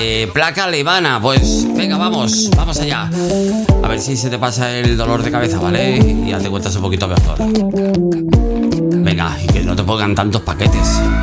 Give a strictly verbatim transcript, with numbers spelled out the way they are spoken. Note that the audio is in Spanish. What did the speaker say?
Eh, placa alemana, pues venga, vamos, vamos allá. A ver si se te pasa el dolor de cabeza, ¿vale? Y ya te cuentas un poquito mejor. Venga, y que no te pongan tantos paquetes.